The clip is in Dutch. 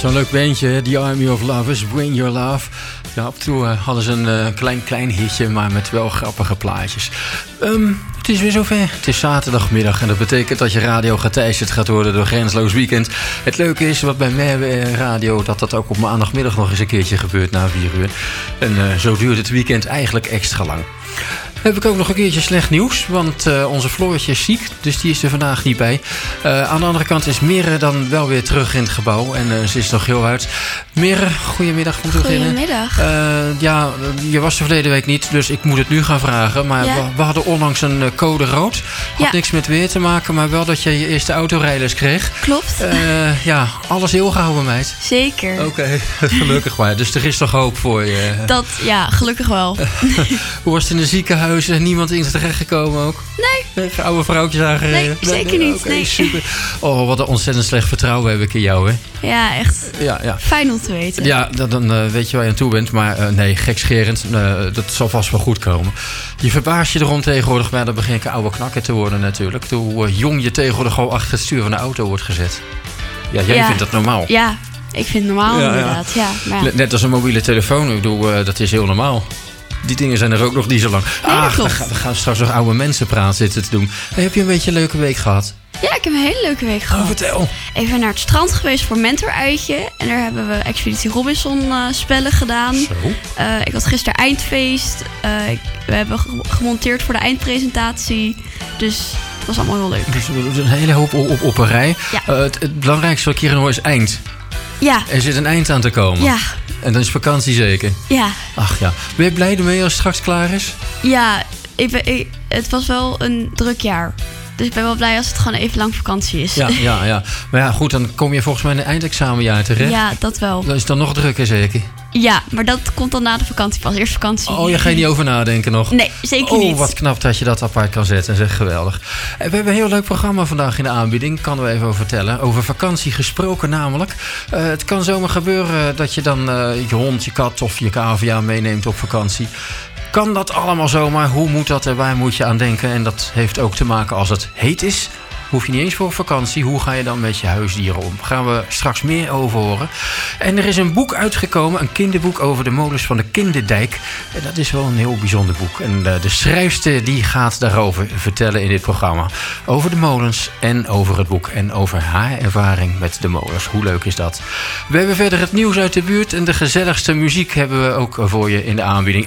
zo'n leuk bandje, The Army of Lovers, Bring Your Love. Ja, op toe hadden ze een klein hitje, maar met wel grappige plaatjes. Het is weer zover. Het is zaterdagmiddag en dat betekent dat je radio geteisterd gaat worden door Grensloos Weekend. Het leuke is, wat bij mij radio, dat ook op maandagmiddag nog eens een keertje gebeurt na 4 uur. En zo duurt het weekend eigenlijk extra lang. Heb ik ook nog een keertje slecht nieuws, want onze Floortje is ziek, dus die is er vandaag niet bij. Aan de andere kant is Mere dan wel weer terug in het gebouw en ze is nog heel uit. Mere, goedemiddag. Goedemiddag. Ja, je was er verleden week niet, dus ik moet het nu gaan vragen. Maar ja. we hadden onlangs een code rood. Had niks met weer te maken, maar wel dat je je eerste autorijders kreeg. Klopt. Ja, alles heel gehouden, meid. Zeker. Oké, gelukkig maar. Dus er is toch hoop voor je? Ja, gelukkig wel. Hoe was het in de ziekenhuis? Niemand in terecht gekomen ook? Nee. Oude vrouwtjes aangereden? Nee, zeker niet. Okay, nee. Super. Oh, wat een ontzettend slecht vertrouwen heb ik in jou, hè? Ja, echt. Ja. Fijn om te weten. Ja, dan weet je waar je aan toe bent. Maar nee, gekscherend. Dat zal vast wel goed komen. Je verbaast je erom tegenwoordig, maar dan begin ik een oude knakker te worden natuurlijk. Hoe jong je tegenwoordig al achter het stuur van de auto wordt gezet. Ja, jij vindt dat normaal. Ja, ik vind het normaal inderdaad. Ja, maar ja. Net als een mobiele telefoon. Ik bedoel, dat is heel normaal. Die dingen zijn er ook nog niet zo lang. We gaan straks nog oude mensenpraat zitten te doen. Hey, heb je een beetje een leuke week gehad? Ja, ik heb een hele leuke week gehad. Vertel. Even naar het strand geweest voor mentoruitje. En daar hebben we Expeditie Robinson spellen gedaan. Zo. Ik had gisteren eindfeest. We hebben gemonteerd voor de eindpresentatie. Dus het was allemaal heel leuk. Dus een hele hoop op een rij. Ja. Het belangrijkste wat ik hier hoor is eind. Ja. Er zit een eind aan te komen. Ja. En dan is vakantie zeker? Ja. Ach ja. Ben je blij ermee als het straks klaar is? Ja, het was wel een druk jaar. Dus ik ben wel blij als het gewoon even lang vakantie is. Ja. Maar ja, goed, dan kom je volgens mij in een eindexamenjaar terecht. Ja, dat wel. Dan is het dan nog drukker zeker? Ja, maar dat komt dan na de vakantie pas. Eerst vakantie. Oh, je gaat er niet over nadenken nog? Nee, zeker niet. Oh, wat knap dat je dat apart kan zetten. Zeg, geweldig. We hebben een heel leuk programma vandaag in de aanbieding. Kan we even over vertellen. Over vakantie gesproken namelijk. Het kan zomaar gebeuren dat je dan je hond, je kat of je cavia meeneemt op vakantie. Kan dat allemaal zomaar? Hoe moet dat en waar moet je aan denken? En dat heeft ook te maken als het heet is. Hoef je niet eens voor vakantie. Hoe ga je dan met je huisdieren om? Gaan we straks meer over horen. En er is een boek uitgekomen. Een kinderboek over de molens van de Kinderdijk. En dat is wel een heel bijzonder boek. En de schrijfster die gaat daarover vertellen in dit programma. Over de molens en over het boek. En over haar ervaring met de molens. Hoe leuk is dat? We hebben verder het nieuws uit de buurt. En de gezelligste muziek hebben we ook voor je in de aanbieding.